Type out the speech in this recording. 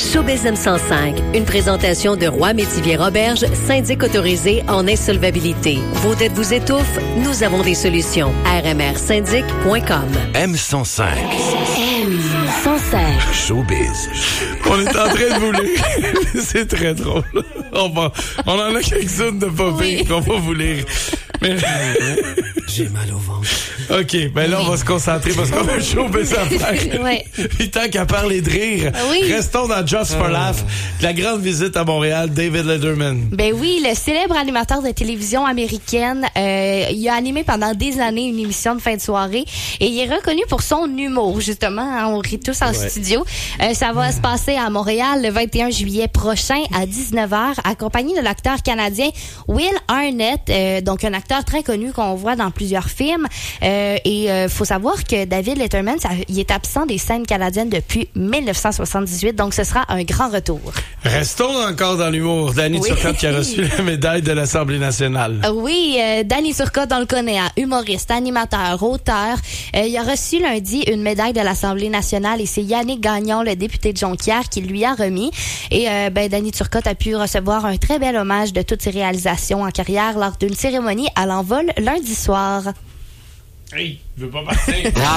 Showbiz M105, une présentation de Roy Métivier Roberge, syndic autorisé en insolvabilité. Vos dettes vous étouffent? Nous avons des solutions. rmrsyndic.com. M105. M105. Showbiz. On est en train de vous lire. C'est très drôle. On en a quelques-unes de pas pire qu'on va vous lire. Mais... J'ai mal au ventre. OK, ben là, on va se concentrer parce qu'on a un showbiz à faire. Ouais. Puis tant qu'à parler de rire, restons dans Just for Laugh. La grande visite à Montréal, David Letterman. Ben oui, le célèbre animateur de télévision américaine, il a animé pendant des années une émission de fin de soirée et il est reconnu pour son humour, justement. Hein, on rit tous en studio. Ça va se passer à Montréal le 21 juillet prochain à 19h, accompagné de l'acteur canadien Will Arnett, donc un acteur très connu qu'on voit dans plusieurs films. Faut savoir que David Letterman, il est absent des scènes canadiennes depuis 1978, donc ce sera un grand retour. Restons encore dans l'humour. Danny Turcotte qui a reçu la médaille de l'Assemblée nationale. Oui, Danny Turcotte, on le connaît, hein, humoriste, animateur, auteur. Il a reçu lundi une médaille de l'Assemblée nationale et c'est Yannick Gagnon, le député de Jonquière, qui lui a remis. Et Danny Turcotte a pu recevoir un très bel hommage de toutes ses réalisations en carrière lors d'une cérémonie à l'envol lundi soir. Hey, il veut pas passer.